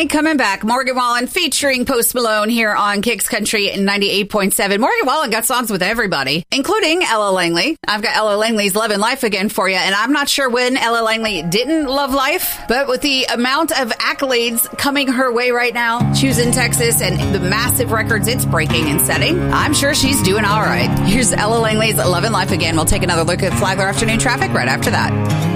Ain't Coming Back. Morgan Wallen featuring Post Malone here on Kicks Country 98.7. Morgan Wallen got songs with everybody, including Ella Langley. I've got Ella Langley's Lovin' Life Again for you, and I'm not sure when Ella Langley didn't love life, but with the amount of accolades coming her way right now, choosing Texas and the massive records it's breaking and setting, I'm sure she's doing all right. Here's Ella Langley's Lovin' Life Again. We'll take another look at Flagler afternoon traffic right after that.